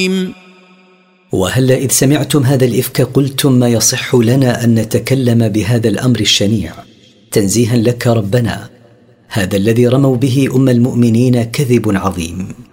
وهلا إذ سمعتم هذا الإفك قلتم ما يصح لنا أن نتكلم بهذا الأمر الشنيع تنزيها لك ربنا. هذا الذي رموا به أم المؤمنين كذب عظيم.